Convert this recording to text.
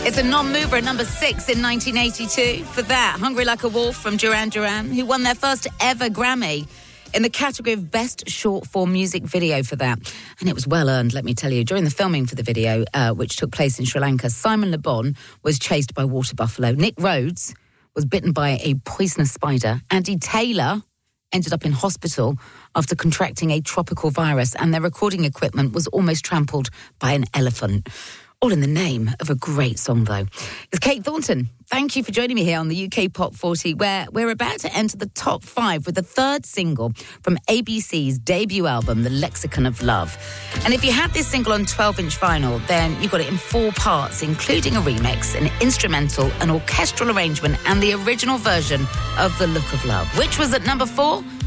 It's a non-mover at number 6 in 1982. For that, Hungry Like a Wolf from Duran Duran, who won their first ever Grammy in the category of Best Short-Form Music Video for that. And it was well earned, let me tell you. During the filming for the video, which took place in Sri Lanka, Simon Le Bon was chased by water buffalo. Nick Rhodes was bitten by a poisonous spider. Andy Taylor ended up in hospital after contracting a tropical virus, and their recording equipment was almost trampled by an elephant. All in the name of a great song, though. It's Kate Thornton. Thank you for joining me here on the UK Pop 40, where we're about to enter the top 5 with the third single from ABC's debut album, The Lexicon of Love. And if you had this single on 12-inch vinyl, then you got it in 4 parts, including a remix, an instrumental, an orchestral arrangement, and the original version of The Look of Love, which was at number 4.